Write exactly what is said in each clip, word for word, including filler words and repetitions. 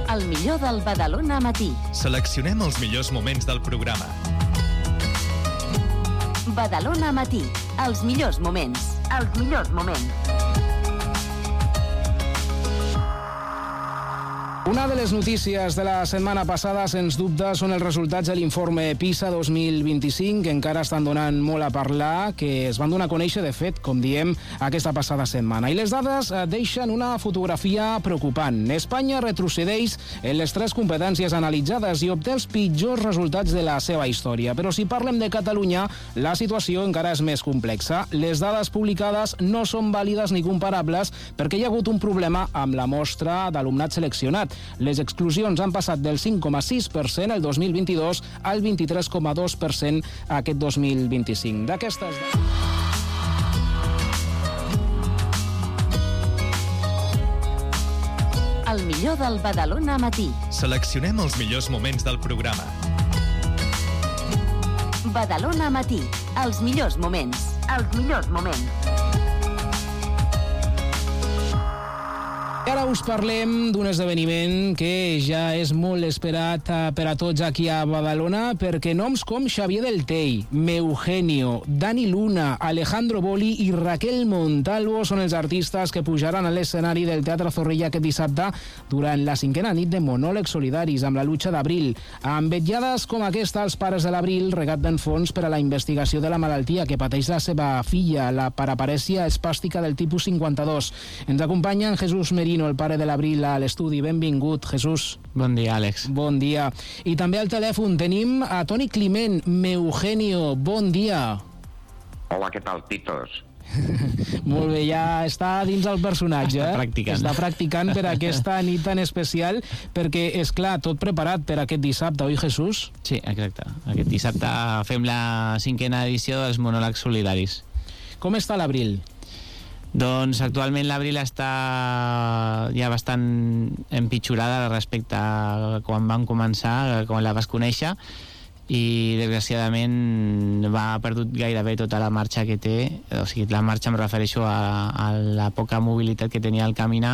El millor del Badalona Matí. Seleccionem els millors moments del programa. Badalona Matí. Els millors moments. Els millors moments. Una de les notícies de la setmana passada, sens dubte, són els resultats de l'informe PISA dos mil vint-i-cinc, que encara estan donant molt a parlar, que es van donar a conèixer, de fet, com diem, aquesta passada setmana. I les dades deixen una fotografia preocupant. Espanya retrocedeix en les tres competències analitzades i obté els pitjors resultats de la seva història. Però si parlem de Catalunya, la situació encara és més complexa. Les dades publicades no són vàlides ni comparables perquè hi ha hagut un problema amb la mostra d'alumnat seleccionat. Les exclusions han passat del cinc coma sis per cent el dos mil vint-i-dos al vint-i-tres coma dos per cent aquest dos mil vint-i-cinc. D'aquestes... El millor del Badalona Matí. Seleccionem els millors moments del programa. Badalona Matí. Els millors moments. Els millors moments. I ara us parlem d'un esdeveniment que ja és molt esperat per a tots aquí a Badalona, perquè noms com Xavier del Tell, Meugenio, Dani Luna, Alejandro Boli i Raquel Montalvo són els artistes que pujaran a l'escenari del Teatre Zorrilla aquest dissabte durant la cinquena nit de monòlegs solidaris amb la lucha d'Abril. Amb vetllades com aquesta, els pares de l'Abril regaten fons per a la investigació de la malaltia que pateix la seva filla, la paraparèsia espàstica del tipus cinquanta-dos. Ens acompanya en Jesús Merino, el pare de l'Abril, a l'estudi. Benvingut, Jesús. Bon dia, Àlex. Bon dia. I també al telèfon tenim a Toni Climent. Meugenio, bon dia. Hola, què tal, titos? Molt bé, ja està dins el personatge. Està eh? practicant. Està practicant per aquesta nit tan especial, perquè, és clar, tot preparat per aquest dissabte, oi, Jesús? Sí, exacte. Aquest dissabte fem la cinquena edició dels monòlegs solidaris. Com està l'Abril? Doncs actualment l'Abril està ja bastant empitjorada respecte a quan vam començar, quan la vas conèixer, i desgraciadament va perdut gairebé tota la marxa que té. O sigui, la marxa em refereixo a, a la poca mobilitat que tenia al caminar,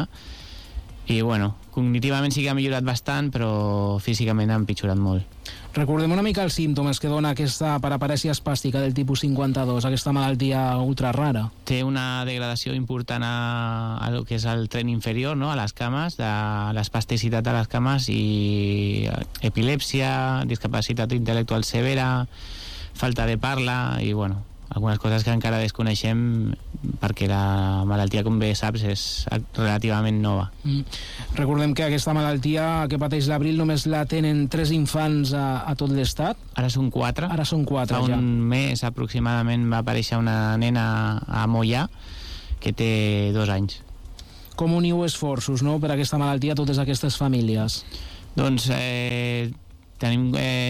i bueno, cognitivament sí que ha millorat bastant, però físicament ha empitjorat molt. Recordem una mica els símptomes que dona aquesta paraparèsia espàstica del tipus cinquanta-dos, aquesta malaltia ultra rara. Té una degradació important a, a lo que és el tren inferior, no? A les cames, de l'espasticitat a les cames, i epilèpsia, discapacitat intel·lectual severa, falta de parla, i bueno, algunes coses que encara desconeixem perquè la malaltia, com bé saps, és relativament nova. Mm. Recordem que aquesta malaltia que pateix l'Abril només la tenen tres infants a, a tot l'estat. Ara són quatre. Ara són quatre, Fa ja. un mes aproximadament va aparèixer una nena a Mollà que té dos anys. Com uniu esforços, no?, per aquesta malaltia a totes aquestes famílies? Doncs eh, tenim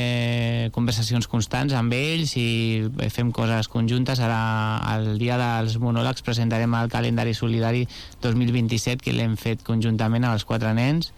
eh, conversacions constants amb ells i fem coses conjuntes. Ara, el dia dels monòlegs, presentarem el calendari solidari dos mil vint-i-set, que l'hem fet conjuntament amb els quatre nens,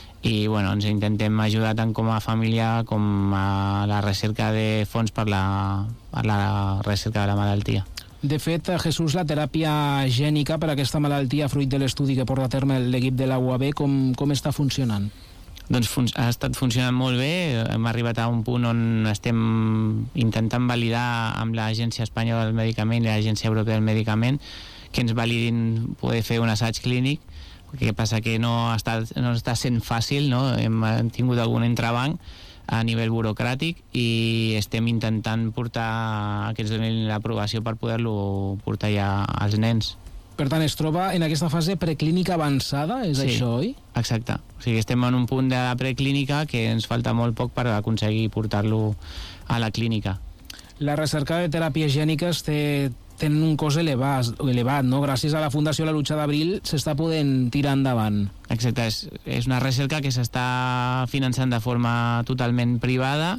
i bueno, ens intentem ajudar tant com a família com a la recerca de fons per la, per la recerca de la malaltia. De fet, Jesús, la teràpia gènica per a aquesta malaltia, fruit de l'estudi que porta a terme l'equip de la U A B, com, com està funcionant? Doncs fun ha estat funcionant molt bé. Hem arribat a un punt on estem intentant validar amb l'Agència Espanyola del Medicament i l'Agència Europea del Medicament que ens validin poder fer un assaig clínic. El que passa que no està, no està sent fàcil, no? Hem tingut algun entrebanc a nivell burocràtic i estem intentant portar que ens donin l'aprovació per poder-lo portar ja als nens. Per tant, es troba en aquesta fase preclínica avançada, és sí, això, oi? Exacte. O sigui, estem en un punt de la preclínica que ens falta molt poc per aconseguir portar-lo a la clínica. La recerca de teràpies gèniques té, tenen un cost elevat, elevat, no? Gràcies a la Fundació La Lucha d'Abril s'està podent tirar endavant. Exacte, és, és una recerca que s'està finançant de forma totalment privada.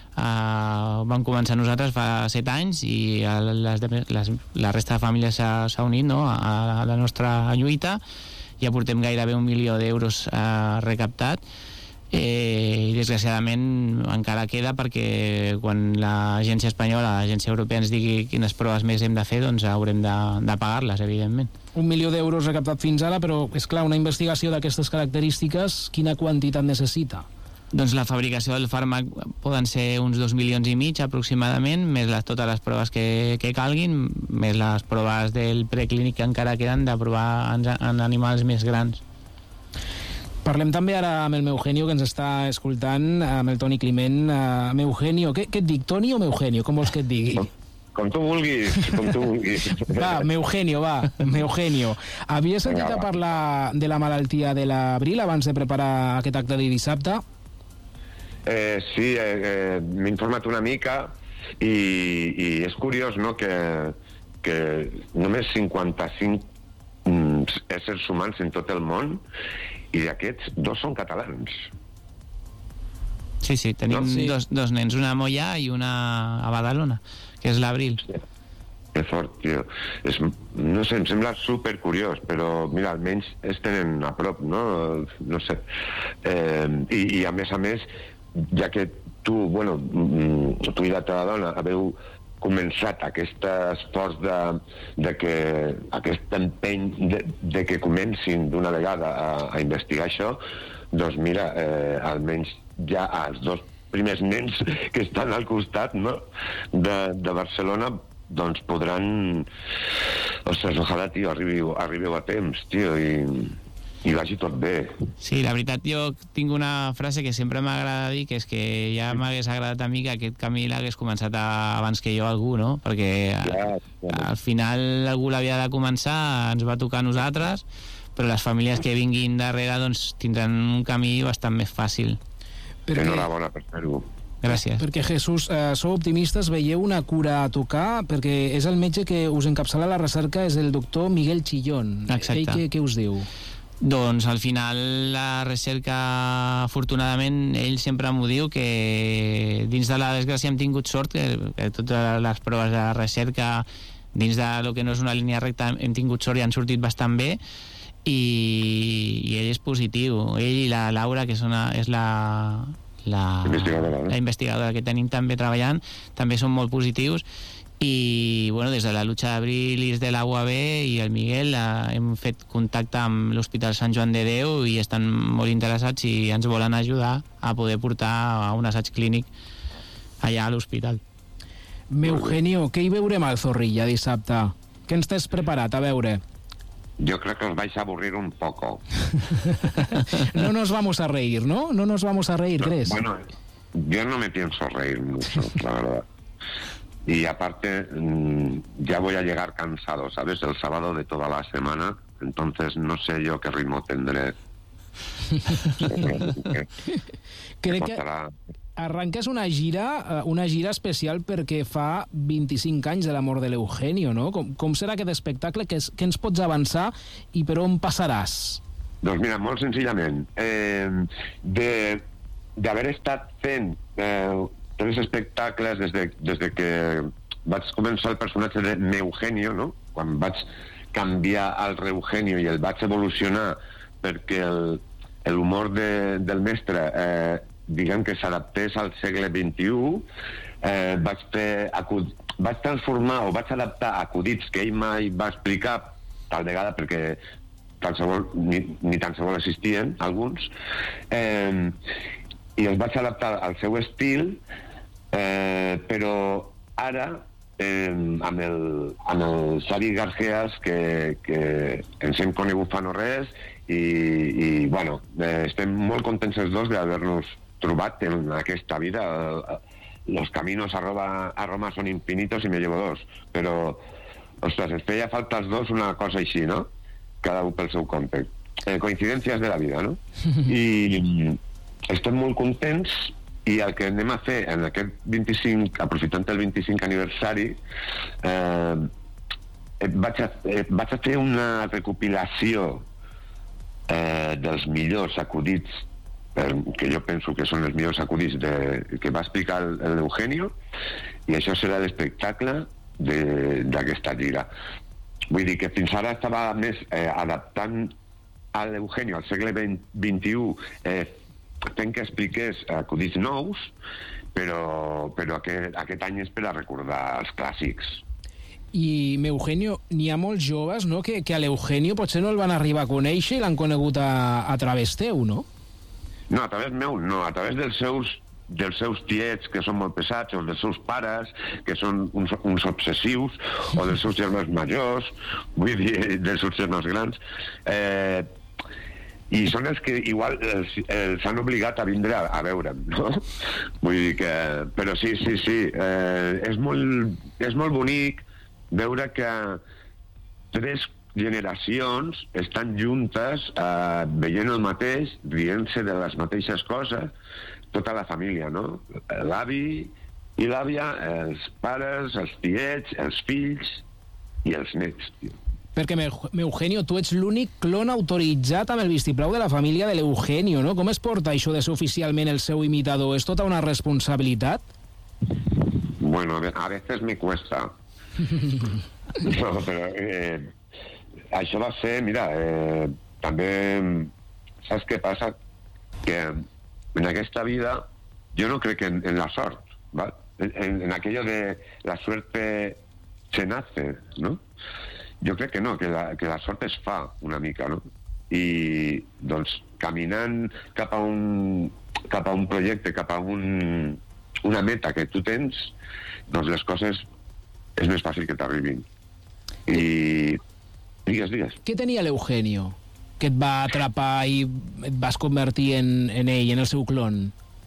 Uh, vam començar nosaltres fa set anys i les, les, la resta de famílies s'ha unit, no?, a, a la nostra lluita. Ja portem gairebé un milió d'euros uh, recaptat Eh, i desgraciadament encara queda, perquè quan l'agència espanyola, l'agència europea ens digui quines proves més hem de fer, doncs haurem de, de pagar-les, evidentment. Un milió d'euros recaptat fins ara, però és clar, una investigació d'aquestes característiques, quina quantitat necessita? Doncs la fabricació del fàrmac poden ser uns dos milions i mig aproximadament, més les, totes les proves que, que calguin, més les proves del preclínic que encara queden de provar en, en animals més grans. Parlem també ara amb el Eugenio, que ens està escoltant, amb el Toni Climent. Uh, Eugenio, què, què et dic, Toni o Eugenio? Com vols que et digui? Com, com tu vulguis, com tu vulguis. Va, Eugenio, va, Eugenio. Havies sentit a parlar de la malaltia de l'Abril abans de preparar aquest acte de dissabte? Eh, sí, eh, eh, m'he informat una mica i, i és curiós, no?, que, que només cinquanta-cinc mm, éssers humans en tot el món, i d'aquests dos són catalans. Sí, sí, tenim no? sí. Dos, dos nens, una a Mollà i una a Badalona, que és l'Abril. Sí. Que fort, tio. És, no sé, em sembla supercuriós, però mira, almenys es tenen a prop, no? No sé. Eh, i, I a més a més, ja que tu, bueno, tu i la teva dona haveu començat aquest esforç de, de que aquest empeny de, de que comencin d'una vegada a, a investigar això, doncs mira, eh, almenys ja els dos primers nens que estan al costat, no?, de, de Barcelona, doncs podran... Ostres, ojalà, tio, arribeu, arribeu a temps, tio, i, i vagi tot bé. Sí, la veritat, jo tinc una frase que sempre m'agrada dir, que és que ja m'hagués agradat a mi que aquest camí l'hagués començat a, abans que jo algú, no? Perquè ja, ja. al final algú l'havia de començar, ens va tocar a nosaltres, però les famílies que vinguin darrere doncs tindran un camí bastant més fàcil. Perquè... Enhorabona per fer-ho. Gràcies. Perquè, Jesús, eh, sou optimistes, veieu una cura a tocar, perquè és el metge que us encapçala la recerca, és el doctor Miguel Chillón. Exacte. Ell què, què us diu? Doncs al final la recerca, afortunadament, ell sempre m'ho diu, que dins de la desgràcia hem tingut sort, que, que totes les proves de la recerca, dins de lo que no és una línia recta, hem tingut sort i han sortit bastant bé, i, i ell és positiu. Ell i la Laura, que és, una, és la... La investigadora, la investigadora que tenim també treballant, també són molt positius, i bueno, des de la Lucha d'Abril i de la U A B i el Miguel eh, hem fet contacte amb l'Hospital Sant Joan de Déu i estan molt interessats i ens volen ajudar a poder portar a un assaig clínic allà a l'hospital. Eugenio, què hi veurem al Zorrilla dissabte? Què ens tens preparat? A veure. Yo creo que os vais a aburrir un poco. No nos vamos a reír, ¿no? No nos vamos a reír, no, ¿crees? Bueno, yo no me pienso reír mucho, la verdad. Y aparte, mmm, ya voy a llegar cansado, ¿sabes? El sábado de toda la semana, entonces no sé yo qué ritmo tendré. que, Crec que arranques una gira, una gira especial perquè fa vint-i-cinc anys de la mort de l'Eugenio, no? Com, com serà aquest espectacle? Què, què ens pots avançar i per on passaràs? Doncs mira, molt senzillament, eh, de d'haver estat fent eh, tres espectacles des de, des de que vaig començar el personatge de m'Eugenio, no? Quan vaig canviar al Reugenio i el vaig evolucionar perquè l'humor de, del mestre eh, diguem que s'adaptés al segle vint-i-u, eh, vaig, fer acud... vaig transformar o vaig adaptar acudits que ell mai va explicar, tal vegada perquè tan sebol, ni, ni tan sebol existien alguns, eh, i els vaig adaptar al seu estil, eh, però ara eh, amb, el, amb el Xavi Garcías, que, que ens hem conegut fa no res, i, i bueno, eh, estem molt contents els dos d'haver-nos trobat en aquesta vida. Los caminos a Roma, a Roma son infinitos y me llevo dos, però ostres, ens feia falta els dos una cosa així, no? Cada un pel seu compte. Eh, coincidències de la vida, no? I estem molt contents, i el que anem a fer en aquest vint-i-cinc, aprofitant el vint-i-cinc aniversari, eh, vaig, a, eh, vaig a fer una recopilació eh, dels millors acudits, que jo penso que són els millors acudits de, que va explicar l'Eugenio, i això serà l'espectacle d'aquesta gira. Vull dir que fins ara estava més eh, adaptant a l'Eugenio al segle vint-i-u, eh, fent que expliqués acudits nous, però, però aquest, aquest any és per a recordar els clàssics. I, Eugenio, n'hi ha molts joves, no?, que, que a l'Eugenio potser no el van arribar a conèixer i l'han conegut a, a través teu, no? No, a través meu, no, a través dels seus dels seus tiets, que són molt pesats, o dels seus pares, que són uns, uns obsessius, o dels seus germans majors, vull dir, dels seus germans grans, eh, i són els que igual els, els han obligat a vindre a, a veure'm, no? Vull dir que... Però sí, sí, sí, eh, és, molt, és molt bonic veure que tres generacions estan juntes eh, veient el mateix, rient-se de les mateixes coses, tota la família, no? L'avi i l'àvia, els pares, els tiets, els fills i els nets, tio. Perquè, Eugenio, tu ets l'únic clon autoritzat amb el vistiplau de la família de l'Eugenio, no? Com es porta això de ser oficialment el seu imitador? És tota una responsabilitat? Bueno, a veces me cuesta. No, però... Eh, això va ser, mira, eh, també... Saps què passa? Que en aquesta vida jo no crec en, en la sort, ¿vale? En, en, en aquello de la suerte se nace, ¿no? Jo crec que no, que la, que la sort es fa una mica, no? I, doncs, caminant cap a un, cap a un projecte, cap a un, una meta que tu tens, doncs les coses és més fàcil que t'arribin. I... Digues, digues. Què tenia l'Eugenio que et va atrapar i et vas convertir en, en ell, en el seu clon?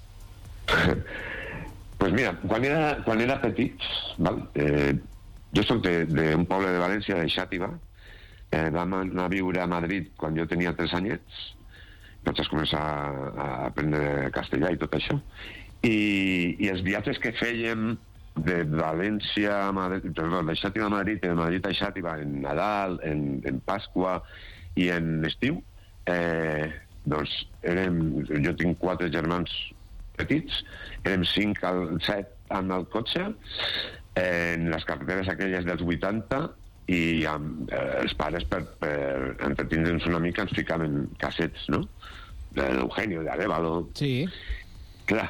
Pues mira, quan era, quan era petit, val? Eh, jo soc d'un poble de València, de Xàtiva, eh, vam anar a viure a Madrid quan jo tenia tres anyets, vaig començar a aprendre castellà i tot això, i, i els viatges que fèiem de València a Madrid, perdó, de Xàtiva a Madrid, de Madrid a Xàtiva, en Nadal, en, en Pasqua i en estiu, eh, doncs érem, jo tinc quatre germans petits, érem cinc al set amb el cotxe, eh, en les carreteres aquelles dels vuitanta, i amb eh, els pares, per, per entretindre'ns una mica, ens ficaven cassets, no? De l'Eugenio, de Arévalo. Sí. Clar,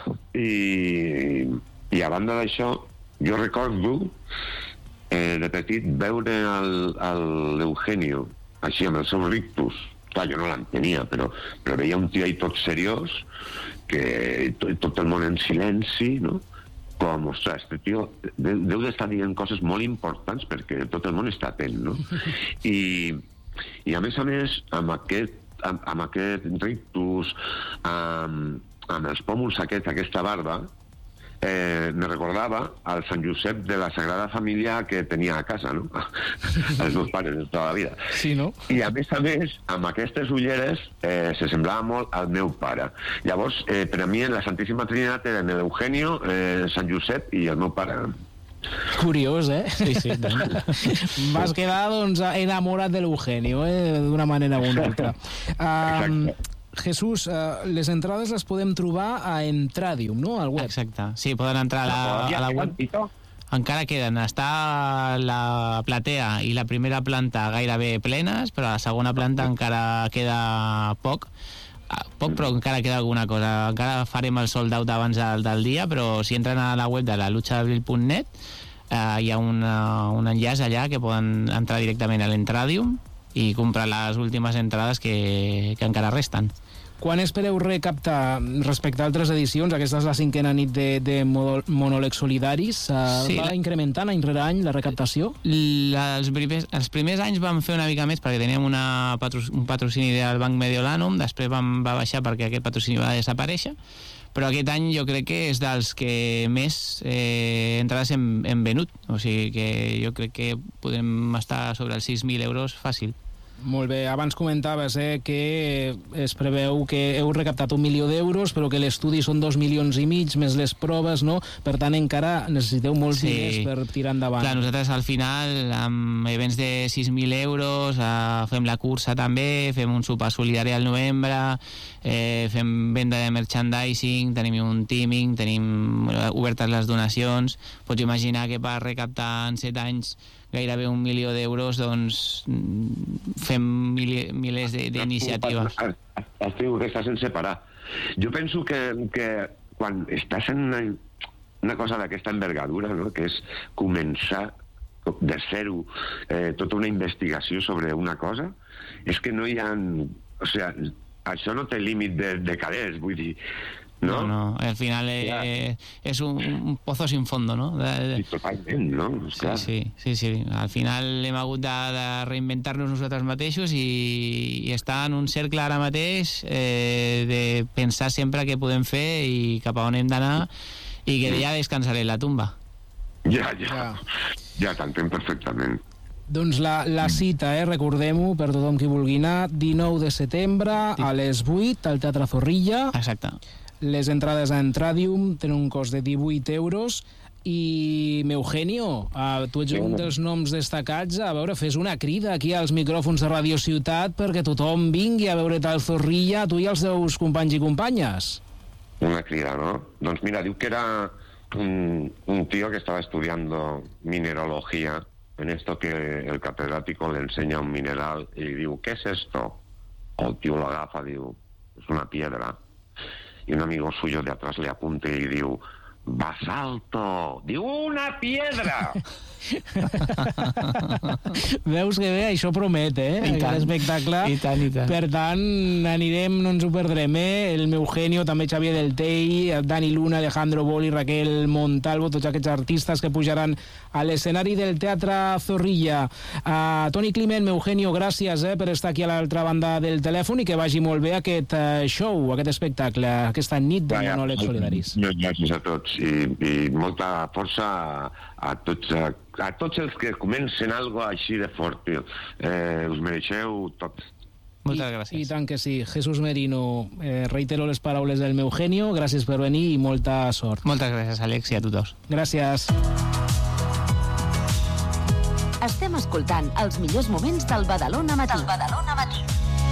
i, i a banda d'això, jo recordo eh, de petit veure l'Eugenio així amb el seu rictus. Clar, jo no l'entenia, però, però veia un tio ahí tot seriós, que tot, tot el món en silenci, no? Com, ostres, este tio deu, deu d'estar dient coses molt importants perquè tot el món està atent, no? I, i a més a més, amb aquest, amb, amb aquest rictus, amb, amb els pòmuls aquests, aquesta barba, eh, me recordava al Sant Josep de la Sagrada Família que tenia a casa, no? Els meus pares de tota la vida. Sí, no? I a més a més, amb aquestes ulleres eh, se semblava molt al meu pare. Llavors, eh, per a mi la Santíssima Trinitat eren l'Eugenio, eh, Sant Josep i el meu pare. Curiós, eh? Sí, sí. Vas quedar, doncs, enamorat de l'Eugenio, eh? D'una manera o una altra. Um, Jesús, uh, les entrades les podem trobar a Entradium, no?, al web. Exacte. Sí, poden entrar a la, a la web. Encara queden. Està la platea i la primera planta gairebé plenes, però a la segona planta encara queda poc. Poc, però encara queda alguna cosa. Encara farem el sold out abans del, del dia, però si entren a la web de la lucha d'abril punt net, eh, hi ha una, un enllaç allà que poden entrar directament a l'Entradium i comprar les últimes entrades que, que encara resten. Quan espereu recaptar respecte a altres edicions? Aquesta és la cinquena nit de, de Monòlegs Solidaris. Uh, sí, va la... incrementant any rere any la recaptació? La, els, primers, els primers anys vam fer una mica més perquè teníem una patro, un patrocini del Banc Mediolanum, després vam, va baixar perquè aquest patrocini va desaparèixer, però aquest any jo crec que és dels que més eh, entrades hem, hem venut, o sigui que jo crec que podem estar sobre els sis mil euros fàcil. Molt bé, abans comentaves eh, que es preveu que heu recaptat un milió d'euros, però que l'estudi són dos milions i mig, més les proves, no? Per tant, encara necessiteu molts sí. diners per tirar endavant. Clar, nosaltres al final, amb events de sis mil euros, eh, fem la cursa també, fem un sopar solidari al novembre, eh, fem venda de merchandising, tenim un teaming, tenim obertes les donacions. Pots imaginar que per recaptar en set anys gairebé un milió d'euros, doncs fem mil, milers d'iniciatives. El teu que està sense parar. Jo penso que, que quan estàs en una, una cosa d'aquesta envergadura, no? Que és començar de zero eh, tota una investigació sobre una cosa, és que no hi ha... O sigui, això no té límit de, de calés, vull dir... No, no, no. Al final eh, és un, un pozo sin fondo, no? De, de... Sí, totalment, no? Sí, sí, sí, sí. Al final hem hagut de, de reinventar-nos nosaltres mateixos i, i estar en un cercle ara mateix eh, de pensar sempre què podem fer i cap a on hem d'anar i que ja descansaré la tumba. Ja, ja. Ja, ja t'entenc perfectament. Doncs la, la cita, eh, recordem-ho per tothom qui vulgui anar, dinou de setembre sí. a les vuit al Teatre Zorrilla. Exacte. Les entrades a Entradium tenen un cost de divuit euros i, Eugenio, uh, tu ets un dels noms destacats. A veure, fes una crida aquí als micròfons de Radio Ciutat perquè tothom vingui a veure't al Zorrilla, tu i els teus companys i companyes. Una crida, ¿no? Doncs mira, diu que era un, un tío que estaba estudiando mineralogía, en esto que el catedrático le enseña un mineral y diu, ¿qué es esto? El tío lo agafa, diu, es una piedra. Y un amigo suyo de atrás le apunta y diu, basalto, diu, una piedra. Veus que bé, això promet, eh? I tant, l'espectacle. i tant, i tant. Per tant, anirem, no ens ho perdrem, eh? El Eugenio, també Xavier Del Tei, Dani Luna, Alejandro Boli, Raquel Montalvo, tots aquests artistes que pujaran a l'escenari del Teatre Zorrilla. Uh, Toni Climent, Eugenio, gràcies eh, per estar aquí a l'altra banda del telèfon i que vagi molt bé aquest uh, show, aquest espectacle, aquesta nit de monòlegs solidaris. Gràcies a tots i, i molta força a, a tots a, a tots els que comencen algo així de fort, tio. Eh, us mereixeu tot. Moltes I, gràcies. I tant que sí. Jesús Merino, eh, reitero les paraules del Eugenio, gràcies per venir i molta sort. Moltes gràcies, Àlex, i a tu dos. Gràcies. Estem escoltant els millors moments del Badalona Matí. Del Badalona Matí.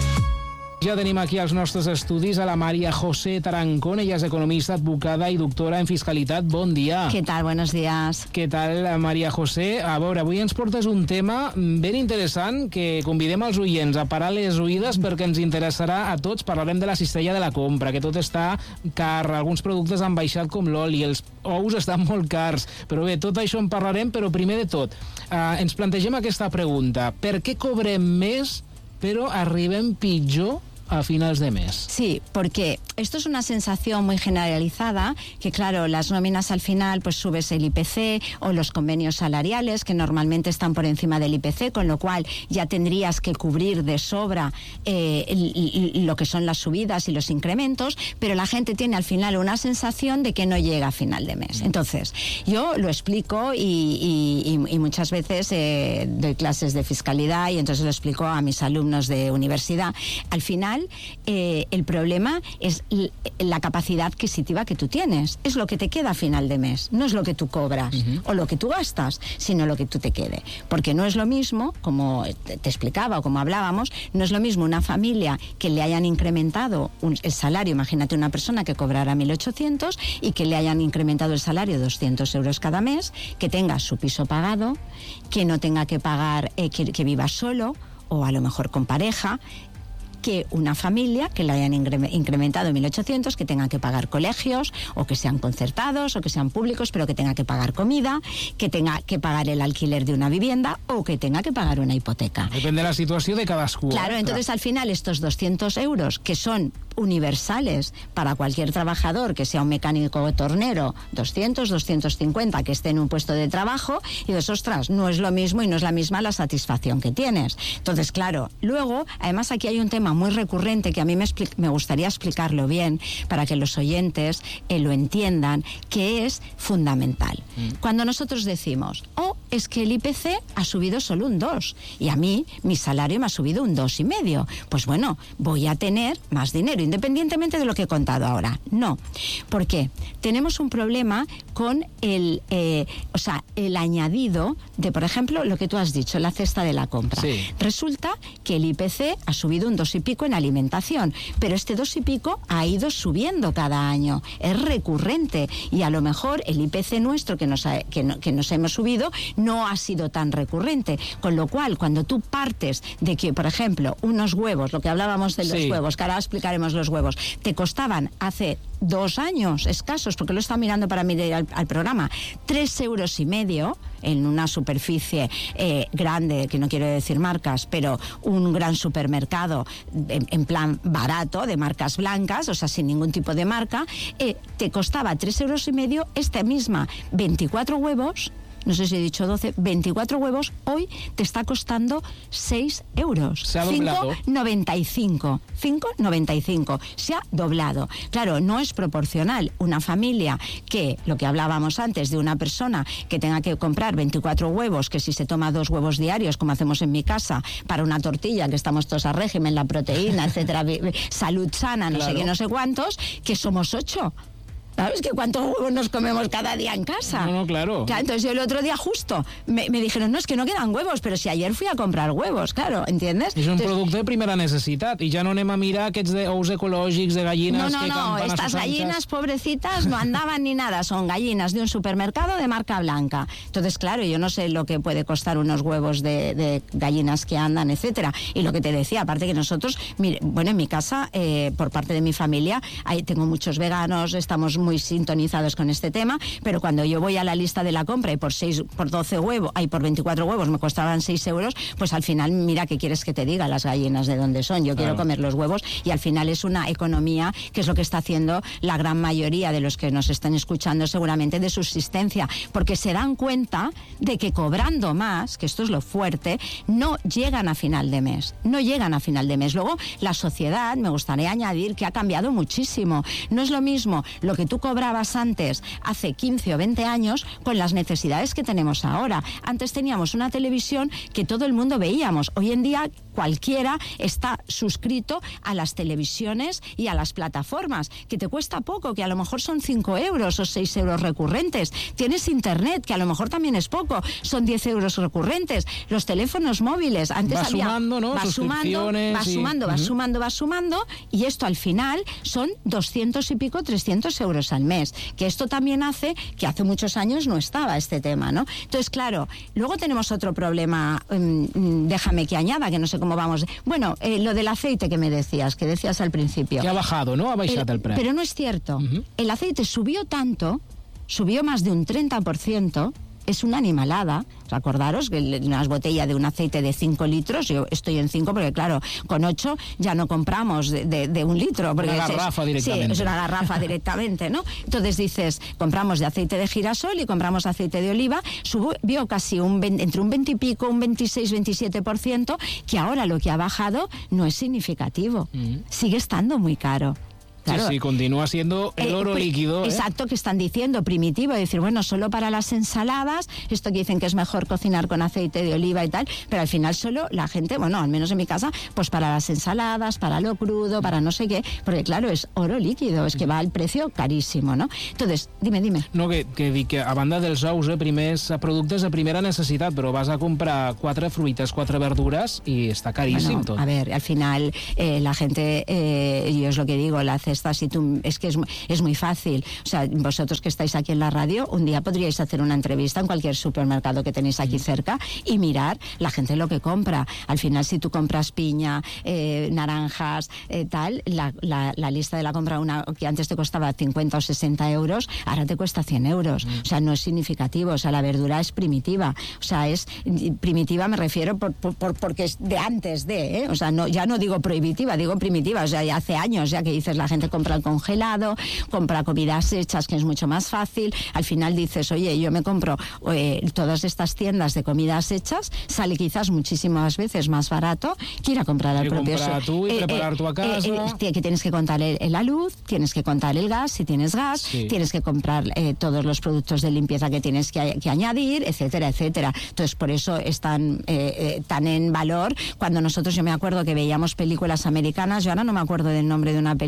Ja tenim aquí als nostres estudis a la María José Tarancón. Ella és economista, advocada i doctora en fiscalitat. Bon dia. ¿Qué tal? Buenos días. Què tal, María José? A veure, avui ens portes un tema ben interessant que convidem els oients a parar les oïdes perquè ens interessarà a tots. Parlarem de la cistella de la compra, que tot està car, alguns productes han baixat com l'oli, els ous estan molt cars, però bé, tot això en parlarem, però primer de tot, eh, ens plantegem aquesta pregunta. Per què cobrem més però arribem pitjor a finals de mes? Sí, porque esto es una sensación muy generalizada, que claro, las nóminas al final pues subes el I P C o los convenios salariales que normalmente están por encima del I P C, con lo cual ya tendrías que cubrir de sobra eh, lo que son las subidas y los incrementos, pero la gente tiene al final una sensación de que no llega a final de mes. Entonces, yo lo explico y, y, y muchas veces eh, doy clases de fiscalidad y entonces lo explico a mis alumnos de universidad. Al final, Eh, el problema es la capacidad adquisitiva que tú tienes. Es lo que te queda a final de mes. No es lo que tú cobras uh-huh. o lo que tú gastas, sino lo que tú te quede. Porque no es lo mismo, como te, te explicaba o como hablábamos, no es lo mismo una familia que le hayan incrementado un, el salario. Imagínate una persona que cobrara mil ochocientos y que le hayan incrementado el salario doscientos euros cada mes, que tenga su piso pagado, que no tenga que pagar, eh, que, que viva solo o a lo mejor con pareja, que una familia que le hayan incrementado en mil ochocientos, que tenga que pagar colegios, o que sean concertados, o que sean públicos, pero que tenga que pagar comida, que tenga que pagar el alquiler de una vivienda, o que tenga que pagar una hipoteca. Depende de la situación de cadascú. Claro, entonces al final estos doscientos euros, que son universales para cualquier trabajador, que sea un mecánico o tornero, doscientos, doscientos cincuenta, que esté en un puesto de trabajo, y dices, ostras, no es lo mismo y no es la misma la satisfacción que tienes. Entonces, claro, luego, además aquí hay un tema muy recurrente que a mí me, me gustaría explicarlo bien para que los oyentes eh, lo entiendan, que es fundamental. Mm. Cuando nosotros decimos, oh, es que el I P C ha subido solo un dos y a mí mi salario me ha subido un dos y medio, pues bueno, voy a tener más dinero, independientemente de lo que he contado ahora. No. ¿Por qué? Tenemos un problema con el, eh, o sea, el añadido de, por ejemplo, lo que tú has dicho, la cesta de la compra. Sí. Resulta que el I P C ha subido un dos y pico en alimentación, pero este dos y pico ha ido subiendo cada año, es recurrente, y a lo mejor el I P C nuestro que nos, ha, que, no, que nos hemos subido no ha sido tan recurrente, con lo cual cuando tú partes de que, por ejemplo, unos huevos, lo que hablábamos de los Sí. huevos, que ahora explicaremos los huevos, te costaban hace dos años escasos, porque lo he estado mirando para mirar al, al programa, tres euros y medio en una superficie eh, grande, que no quiero decir marcas, pero un gran supermercado en, en plan barato, de marcas blancas, o sea, sin ningún tipo de marca, eh, te costaba tres euros y medio esta misma veinticuatro huevos. No sé si he dicho doce, veinticuatro huevos, hoy te está costando seis euros. Se ha doblado. cinco noventa y cinco. cinco noventa y cinco. Se ha doblado. Claro, no es proporcional una familia que, lo que hablábamos antes, de una persona que tenga que comprar veinticuatro huevos, que si se toma dos huevos diarios, como hacemos en mi casa, para una tortilla, que estamos todos a régimen, la proteína, etcétera, salud sana, no Claro. sé qué, no sé cuántos, que somos ocho. ¿Sabes? Que cuántos huevos nos comemos cada día en casa. No, no, claro. Claro, entonces yo el otro día justo me, me dijeron, no, es que no quedan huevos, pero si ayer fui a comprar huevos, claro, ¿entiendes? És un Entonces, producte de primera necessitat, i ja no anem a mirar aquests de ous ecològics, de gallines no, no, que no, campan a sus estas anchas. gallinas pobrecitas no andaban ni nada, son gallinas de un supermercado de marca blanca. Entonces, claro, yo no sé lo que puede costar unos huevos de, de gallinas que andan, etcétera. Y lo que te decía, aparte que nosotros, mire, bueno, en mi casa, eh, por parte de mi familia, ahí tengo muchos veganos, estamos muy sintonizados con este tema, pero cuando yo voy a la lista de la compra y por seis, por doce huevos, ay, por veinticuatro huevos me costaban seis euros, pues al final, mira, ¿qué quieres que te diga? Las gallinas de dónde son. Yo quiero Claro. comer los huevos, y al final es una economía que es lo que está haciendo la gran mayoría de los que nos están escuchando, seguramente, de subsistencia, porque se dan cuenta de que cobrando más, que esto es lo fuerte, no llegan a final de mes, no llegan a final de mes. Luego, la sociedad, me gustaría añadir que ha cambiado muchísimo. No es lo mismo lo que tú cobrabas antes, hace quince o veinte años, con las necesidades que tenemos ahora. Antes teníamos una televisión que todo el mundo veíamos. Hoy en día cualquiera está suscrito a las televisiones y a las plataformas, que te cuesta poco, que a lo mejor son cinco euros o seis euros recurrentes. Tienes internet, que a lo mejor también es poco, son diez euros recurrentes. Los teléfonos móviles, antes Va había... sumando, ¿no? Va sumando, va Suscripciones y- sumando, va Ujú. sumando, va sumando, y esto al final son doscientos y pico, trescientos euros al mes, que esto también hace que hace muchos años no estaba este tema, ¿no? Entonces, claro, luego tenemos otro problema, um, déjame que añada, que no sé cómo vamos. Bueno, eh, lo del aceite que me decías, que decías al principio. Que ha bajado, no? Ha baixat el preu. Pero no es cierto. Ujú. El aceite subió tanto, subió más de un treinta por ciento, es una animalada. Acordaros que una botella de un aceite de cinco litros, yo estoy en cinco porque claro, con ocho ya no compramos de, de, de un litro. Porque Una es- garrafa es, directamente. Sí, es una garrafa directamente, ¿no? Entonces dices, compramos de aceite de girasol y compramos aceite de oliva, subió casi un veinte, entre un veinte y pico, un veintiséis, veintisiete por ciento, que ahora lo que ha bajado no es significativo. Sigue estando muy caro. Claro. Sí, sí, continúa siendo el Eh, oro pues, líquido. ¿eh? Exacto, que están diciendo primitivo, decir, bueno, solo para las ensaladas, esto que dicen que es mejor cocinar con aceite de oliva y tal, pero al final solo la gente, bueno, al menos en mi casa, pues para las ensaladas, para lo crudo, para no sé qué, porque claro, es oro líquido, es que va al precio carísimo, ¿no? Entonces, dime, dime. No, que, que dic que a banda dels ous, eh, primers productes de primera necessitat, però vas a comprar quatre fruites, quatre verdures i està caríssim Bueno, tot. a ver, al final eh, la gente, eh, yo es lo que digo, la cesta, si tú, es que es, mu- es muy fácil. O sea, vosotros que estáis aquí en la radio, un día podríais hacer una entrevista en cualquier supermercado que tenéis aquí cerca y mirar la gente lo que compra. Al final, si tú compras piña, eh, naranjas, eh, tal, la, la, la lista de la compra, una que antes te costaba cincuenta o sesenta euros, ahora te cuesta cien euros. O sea, no es significativo. O sea, la verdura es primitiva. O sea, es primitiva, me refiero por, por, por- porque es de antes de, ¿eh? O sea, no, ya no digo prohibitiva, digo primitiva. O sea, ya hace años ya que dices, la gente compra el congelado, compra comidas hechas, que es mucho más fácil. Al final dices, oye, yo me compro eh, todas estas tiendas de comidas hechas, sale quizás muchísimas veces más barato que ir a comprar al Que propio comprar su- tú y preparar tú a casa. que tienes que contar el- el la luz, tienes que contar el gas, si tienes gas, Sí. tienes que comprar eh, todos los productos de limpieza que tienes que, que añadir, etcétera, etcétera. Entonces, por eso están eh, eh, tan en valor. Cuando nosotros, yo me acuerdo que veíamos películas americanas, yo ahora no me acuerdo del nombre de una película,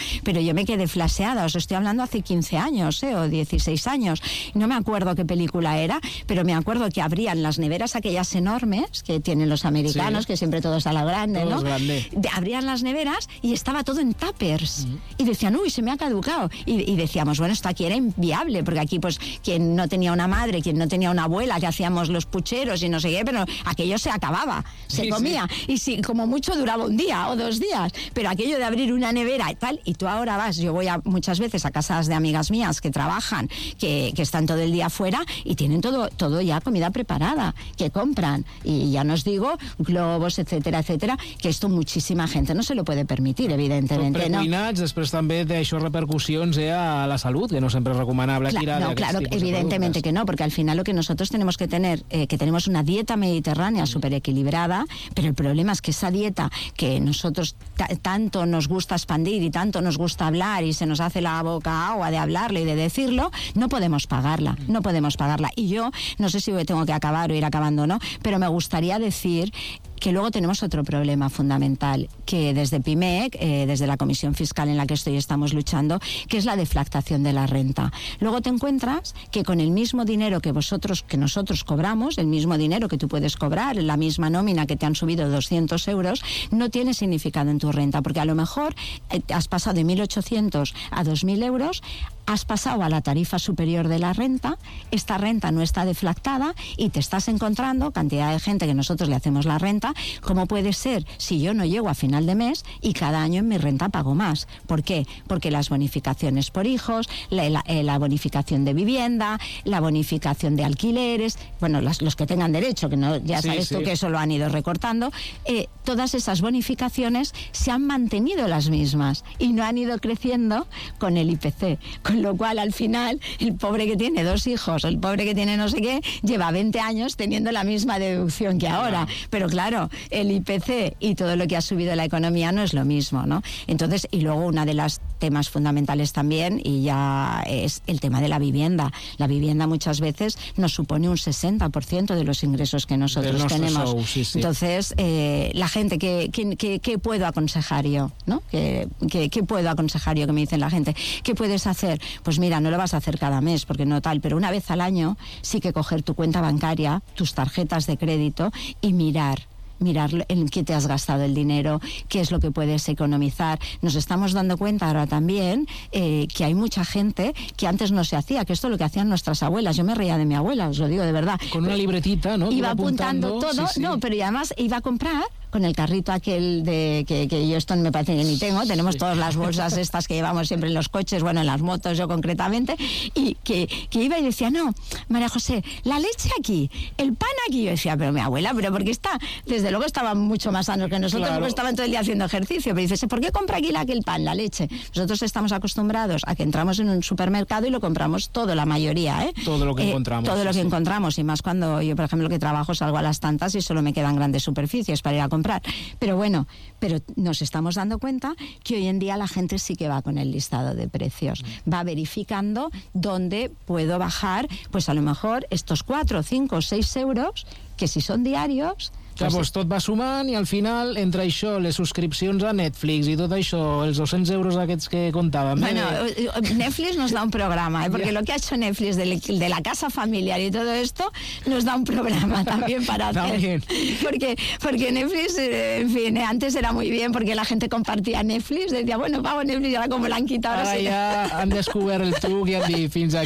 pero yo me quedé flaseada, os estoy hablando hace quince años, ¿eh? O dieciséis años, no me acuerdo qué película era, pero me acuerdo que abrían las neveras aquellas enormes que tienen los americanos, sí, que siempre todo es a la grande, todo, ¿no? Es grande. De, abrían las neveras y estaba todo en tuppers, mm. y decían, uy, se me ha caducado, y, y decíamos, bueno, esto aquí era inviable, porque aquí pues quien no tenía una madre, quien no tenía una abuela, que hacíamos los pucheros y no sé qué, pero aquello se acababa, se sí, comía, sí. y si, como mucho duraba un día o dos días, pero aquello de abrir una nevera y tal, y tú ahora vas, yo voy a, muchas veces a casas de amigas mías que trabajan, que, que están todo el día fuera y tienen todo, todo ya comida preparada, que compran, y ya nos digo, globos, etcétera, etcétera, que esto muchísima gente no se lo puede permitir, evidentemente. Són precuinats, no? Després també té això repercusions eh, a la salud, que no siempre es recomendable Cla tirar no, claro, evidentemente que no, porque al final lo que nosotros tenemos que tener, eh, que tenemos una dieta mediterránea súper equilibrada, pero el problema es que esa dieta que nosotros tanto nos gusta expandir y tanto nos gusta hablar y se nos hace la boca agua de hablarlo y de decirlo, no podemos pagarla, no podemos pagarla. Y yo, no sé si tengo que acabar o ir acabando o no, pero me gustaría decir que luego tenemos otro problema fundamental, que desde PIMEC, eh, desde la Comisión Fiscal en la que estoy, estamos luchando, que es la deflactación de la renta. Luego te encuentras que con el mismo dinero que vosotros, que nosotros cobramos, el mismo dinero que tú puedes cobrar, la misma nómina que te han subido doscientos euros, no tiene significado en tu renta, porque a lo mejor eh, has pasado de mil ochocientos a dos mil euros, has pasado a la tarifa superior de la renta, esta renta no está deflactada y te estás encontrando cantidad de gente que nosotros le hacemos la renta. ¿Cómo puede ser si yo no llego a final de mes y cada año en mi renta pago más? ¿Por qué? Porque las bonificaciones por hijos, la, la, la bonificación de vivienda, la bonificación de alquileres, bueno, las, los que tengan derecho, que no, ya sabes sí, tú sí. que eso lo han ido recortando, eh, todas esas bonificaciones se han mantenido las mismas y no han ido creciendo con el I P C, con lo cual al final el pobre que tiene dos hijos, el pobre que tiene no sé qué, lleva veinte años teniendo la misma deducción que ahora, pero claro, el I P C y todo lo que ha subido la economía no es lo mismo, ¿no? Entonces, y luego una de las temas fundamentales también, y ya es el tema de la vivienda. La vivienda muchas veces nos supone un sesenta por ciento de los ingresos que nosotros tenemos. Show, sí, sí. Entonces, eh, la gente, ¿qué, qué, qué, qué puedo aconsejar yo? ¿No? ¿Qué, qué, ¿Qué puedo aconsejar yo? Que me dicen la gente, ¿qué puedes hacer? Pues mira, no lo vas a hacer cada mes, porque no tal, pero una vez al año sí que coger tu cuenta bancaria, tus tarjetas de crédito y mirar mirar en qué te has gastado el dinero, qué es lo que puedes economizar. Nos estamos dando cuenta ahora también eh, que hay mucha gente que antes no se hacía, que esto es lo que hacían nuestras abuelas. Yo me reía de mi abuela, os lo digo de verdad. Con una libretita, ¿no? Iba apuntando, apuntando todo, sí, sí. no, pero y además iba a comprar con el carrito aquel de que, que yo esto me parece que ni tengo, tenemos todas las bolsas estas que llevamos siempre en los coches, bueno, en las motos yo concretamente, y que, que iba y decía, no, María José, la leche aquí, el pan aquí. Yo decía, pero mi abuela, pero ¿por qué está? Desde luego estaban mucho más sanos que nosotros, claro. porque estaban todo el día haciendo ejercicio, pero dices, ¿por qué compra aquí la, el pan, la leche? Nosotros estamos acostumbrados a que entramos en un supermercado y lo compramos todo, la mayoría, ¿eh? Todo lo que eh, encontramos. Todo sí, lo que sí. encontramos, y más cuando yo, por ejemplo, que trabajo, salgo a las tantas y solo me quedan grandes superficies para ir a comprar. Pero bueno, pero nos estamos dando cuenta que hoy en día la gente sí que va con el listado de precios, va verificando dónde puedo bajar, pues a lo mejor estos cuatro, cinco, seis euros, que si son diarios... Clar, doncs tot va sumant i al final, entre això, les subscripcions a Netflix i tot això, els doscientos euros aquests que contàvem... Bueno, eh? Netflix nos da un programa, ¿eh? Porque yeah. lo que ha hecho Netflix de, de la casa familiar y todo esto, nos da un programa también para hacer. Porque, porque Netflix, eh, en fin, eh, antes era muy bien porque la gente compartía Netflix, decía, bueno, pago Netflix, y ahora como la han quitado... Ara sí. ja han descobert el truc i han dit, fins aquí.